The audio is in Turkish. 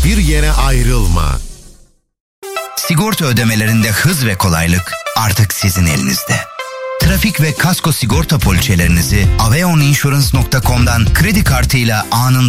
Hiçbir yere ayrılma. Sigorta ödemelerinde hız ve kolaylık artık sizin elinizde. Trafik ve kasko sigorta poliçelerinizi aveoninsurance.com'dan kredi kartıyla anında